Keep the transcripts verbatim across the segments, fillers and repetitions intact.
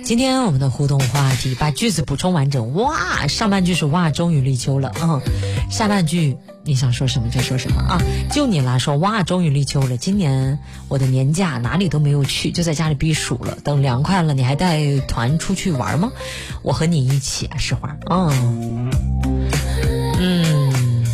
今天我们的互动话题，把句子补充完整。哇，上半句是哇，终于立秋了啊、嗯，下半句你想说什么就说什么啊。就你来说，哇，终于立秋了。今年我的年假哪里都没有去，就在家里避暑了。等凉快了，你还带团出去玩吗？我和你一起啊，实话。嗯嗯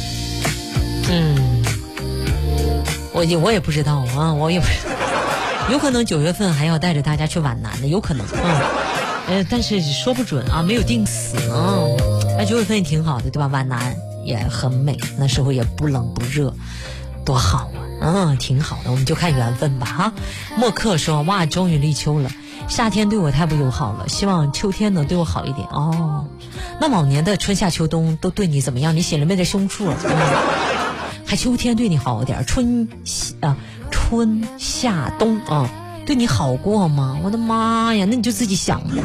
嗯，我也我也不知道啊，我也不知道。有可能九月份还要带着大家去皖南的，有可能，嗯，呃，但是说不准啊，没有定死啊。那九月份也挺好的，对吧？皖南也很美，那时候也不冷不热，多好啊，嗯，挺好的，我们就看缘分吧，哈。默克说，哇，终于立秋了，夏天对我太不友好了，希望秋天能对我好一点哦。那往年的春夏秋冬都对你怎么样？你写了没得胸处、嗯？还秋天对你好一点，春啊。春夏冬啊，对你好过吗？我的妈呀，那你就自己想吧。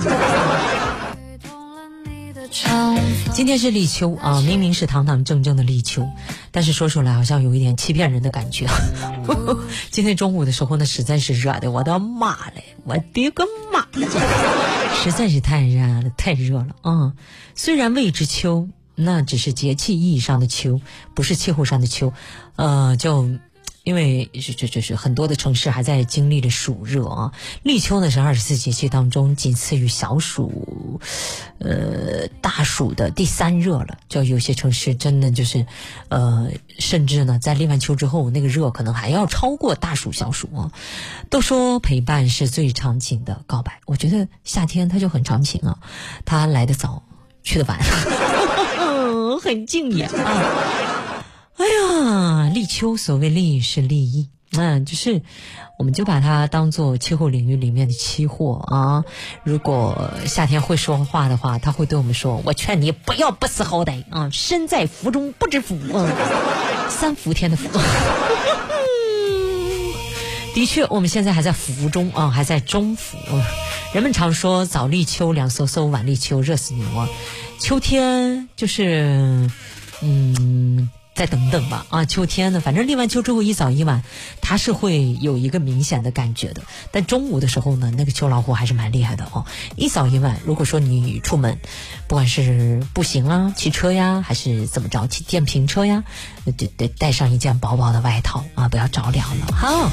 今天是立秋啊，明明是堂堂正正的立秋，但是说出来好像有一点欺骗人的感觉。今天中午的时候呢，实在是热的，我的妈嘞，我的个妈，实在是太热了，太热了啊！虽然谓之秋，那只是节气意义上的秋，不是气候上的秋，呃，就。因为这这这是很多的城市还在经历着暑热啊，立秋呢是二十四节气当中仅次于小暑，呃大暑的第三热了。就有些城市真的就是，呃，甚至呢在立完秋之后，那个热可能还要超过大暑小暑啊。都说陪伴是最长情的告白，我觉得夏天它就很长情啊，它来得早，去得晚，很敬业啊。哎呀，立秋，所谓立是立意，嗯，就是我们就把它当做气候领域里面的期货啊。如果夏天会说话的话，他会对我们说，我劝你不要不识好歹啊，身在福中不知福啊，三伏天的福。的确，我们现在还在伏中啊，还在中伏、啊。人们常说早立秋凉飕飕，晚立秋热死牛啊。秋天就是嗯再等等吧啊，秋天呢，反正立完秋之后一早一晚，它是会有一个明显的感觉的。但中午的时候呢，那个秋老虎还是蛮厉害的哦。一早一晚，如果说你出门，不管是步行啊、骑车呀，还是怎么着，骑电瓶车呀，得得带上一件薄薄的外套啊，不要着凉了。好。